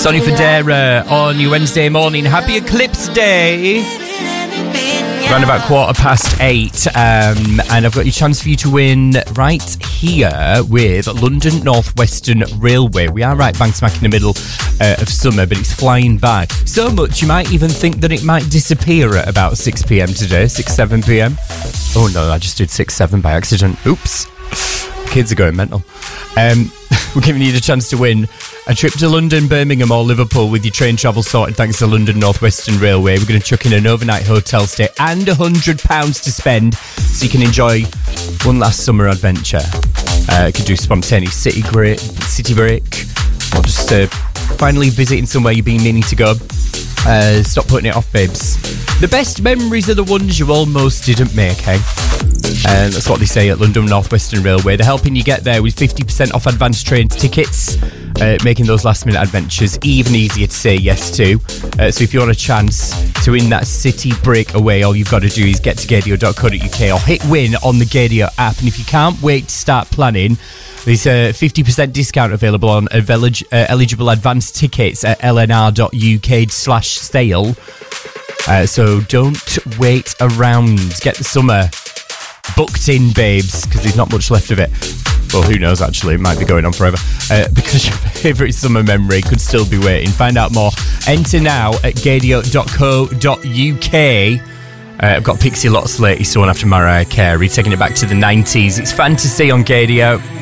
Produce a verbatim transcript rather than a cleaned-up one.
Sonny Fodera on your Wednesday morning. Happy Eclipse Day. Around about quarter past eight, um, and I've got your chance for you to win right here with London North Western Railway. We are right bang smack in the middle uh, of summer, but it's flying by. So much you might even think that it might disappear at about six p.m. today, six, seven p.m. Oh no, I just did six, seven by accident. Oops. Kids are going mental. Um, we're giving you the chance to win a trip to London, Birmingham or Liverpool with your train travel sorted thanks to London North Western Railway. We're going to chuck in an overnight hotel stay and one hundred pounds to spend so you can enjoy one last summer adventure. Uh, you could do spontaneous city break, city break or just uh, finally visiting somewhere you've been meaning to go. Uh, stop putting it off, babes. The best memories are the ones you almost didn't make, eh? And that's what they say at London North Western Railway. They're helping you get there with fifty percent off advanced train tickets, uh, making those last minute adventures even easier to say yes to. Uh, so if you want a chance to win that city breakaway, all you've got to do is get to gadio dot co dot uk or hit win on the Gadio app. And if you can't wait to start planning, there's a fifty percent discount available on elig- uh, eligible advanced tickets at l n r dot u k slash sale. Uh, so don't wait around. Get the summer booked in, babes, because there's not much left of it. Well, who knows, actually. It might be going on forever. Uh, because your favourite summer memory could still be waiting. Find out more. Enter now at gadio dot co dot uk. Uh, I've got Pixie Lot's latest one after Mariah Carey, taking it back to the nineties. It's Fantasy on Gadio.